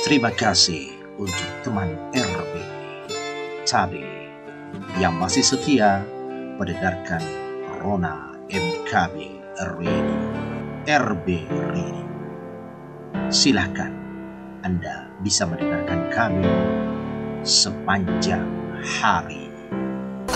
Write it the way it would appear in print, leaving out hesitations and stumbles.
Terima kasih untuk teman RB Tabe yang masih setia mendengarkan Rona MKB Radio, RB Radio. Silakan Anda bisa mendengarkan kami sepanjang hari.